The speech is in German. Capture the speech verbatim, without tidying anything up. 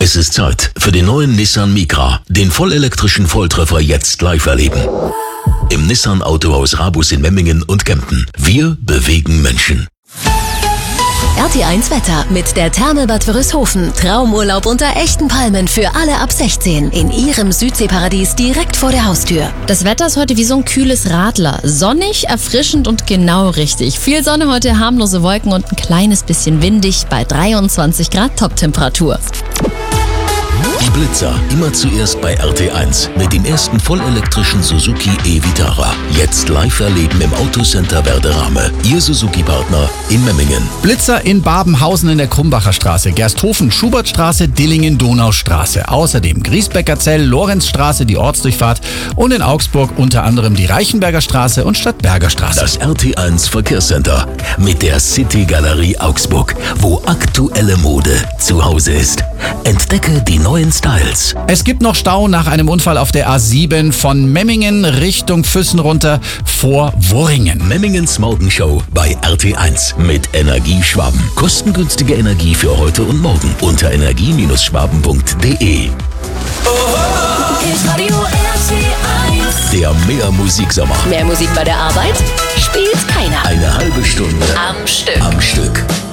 Es ist Zeit für den neuen Nissan Micra, den vollelektrischen Volltreffer jetzt live erleben. Im Nissan Autohaus Rabus in Memmingen und Kempten. Wir bewegen Menschen. R T eins Wetter mit der Therme Bad Wörishofen. Traumurlaub unter echten Palmen für alle ab sechzehn. In Ihrem Südseeparadies direkt vor der Haustür. Das Wetter ist heute wie so ein kühles Radler. Sonnig, erfrischend und genau richtig. Viel Sonne heute, harmlose Wolken und ein kleines bisschen windig bei dreiundzwanzig Grad Toptemperatur. Die Blitzer immer zuerst bei R T eins mit dem ersten vollelektrischen Suzuki e-Vitara. Jetzt live erleben im Autocenter Werderame. Ihr Suzuki-Partner in Memmingen. Blitzer in Babenhausen in der Krumbacher Straße, Gersthofen, Schubertstraße, Dillingen, Donaustraße. Außerdem Griesbeckerzell, Lorenzstraße, die Ortsdurchfahrt und in Augsburg unter anderem die Reichenberger Straße und Stadtberger Straße. Das R T eins Verkehrscenter mit der City Galerie Augsburg, wo aktuelle Mode zu Hause ist. Entdecke die neuen Styles. Es gibt noch Stau nach einem Unfall auf der A sieben von Memmingen Richtung Füssen runter vor Worringen. Memmingens Morgenshow bei R T eins mit Energieschwaben. Kostengünstige Energie für heute und morgen unter energie Bindestrich schwaben punkt de. Der Mehr Musiksommer. Mehr Musik bei der Arbeit? Spielt keiner. Eine halbe Stunde Am Stück. Am Stück.